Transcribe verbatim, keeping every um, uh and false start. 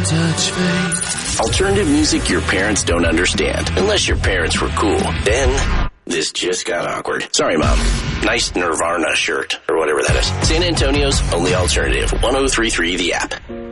touch fate. Alternative music your parents don't understand, unless your parents were cool. Then, this just got awkward. Sorry, Mom. Nice Nirvana shirt, or whatever that is. San Antonio's only alternative, one oh three point three The App.